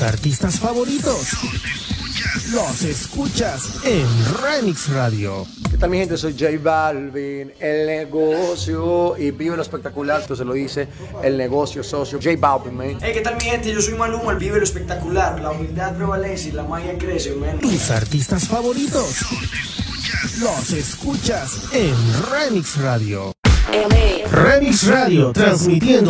artistas favoritos los escuchas en Remix Radio. ¿Qué tal, mi gente? Soy J Balvin, el negocio, y vive lo espectacular, esto se lo dice el negocio socio, J Balvin, man. Hey, ¿qué tal, mi gente? Yo soy Maluma, el vive lo espectacular, la humildad prevalece y la magia crece, man. Tus artistas favoritos los escuchas en Remix Radio. Remix Radio, transmitiendo